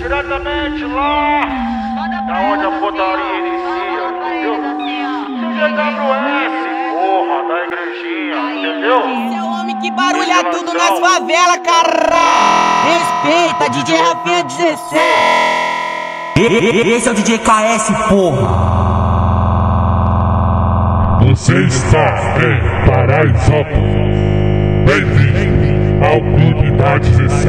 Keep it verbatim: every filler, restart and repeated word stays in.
diretamente lá, da onde a putaria inicia, entendeu? D J W S, porra, da igrejinha, entendeu? Esse é o homem que barulha tudo nas favelas, caralho! Respeita, D J Rafinha dezesseis! Esse é o D J K S, porra! Você está em Paraisópolis. Bem-vindo ao Clube da dezesseis.